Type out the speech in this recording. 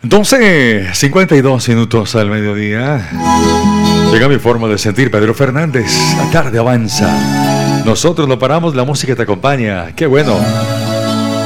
12:52 al mediodía. Llega mi forma de sentir, Pedro Fernández. La tarde avanza. Nosotros no paramos, la música te acompaña. Qué bueno.